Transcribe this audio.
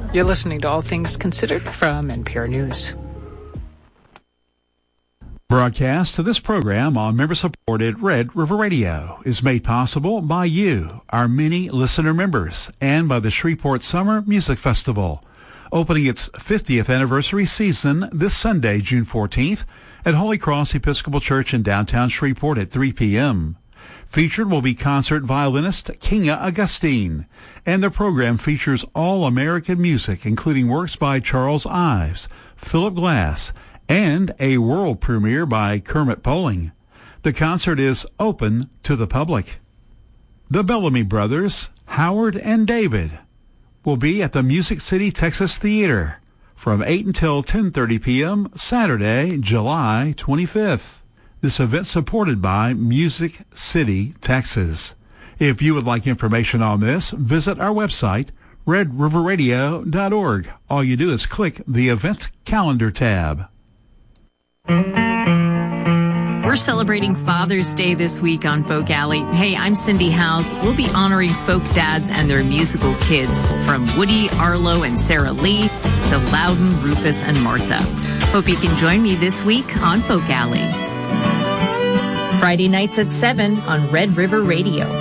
You're listening to All Things Considered from NPR News. Broadcast of this program on member-supported Red River Radio is made possible by you, our many listener members, and by the Shreveport Summer Music Festival, opening its 50th anniversary season this Sunday, June 14th, at Holy Cross Episcopal Church in downtown Shreveport at 3 p.m. Featured will be concert violinist Kinga Augustine, and the program features all-American music, including works by Charles Ives, Philip Glass, and a world premiere by Kermit Poling. The concert is open to the public. The Bellamy Brothers, Howard and David, will be at the Music City, Texas Theater from 8 until 10:30 p.m. Saturday, July 25th. This event supported by Music City, Texas. If you would like information on this, visit our website, redriverradio.org. All you do is click the Event Calendar tab. We're celebrating Father's Day this week on Folk Alley. Hey, I'm Cindy House. We'll be honoring folk dads and their musical kids, from Woody, Arlo, and Sarah Lee to Loudon, Rufus, and Martha. Hope you can join me this week on Folk Alley. Friday nights at 7 on Red River Radio.